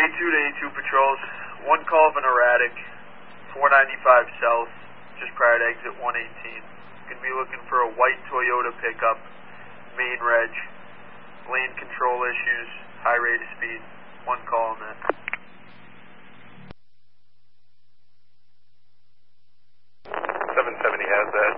A2 to A2 patrols. One call of an erratic, 495 south, just prior to exit 118. Going to be looking for a white Toyota pickup, main reg, lane control issues, high rate of speed. One call on that. 770 has that.